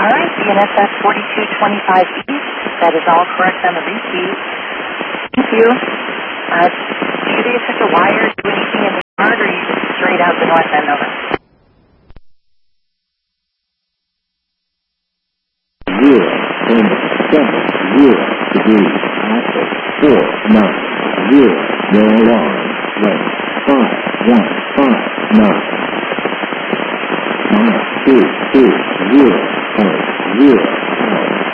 All right, DNSS 4225 East. That is all correct on the repeat. Thank you. Should you such a wire, do anything in the yard, or are you just straight out the north end? Over. 0.70 degrees, 490, no alarm.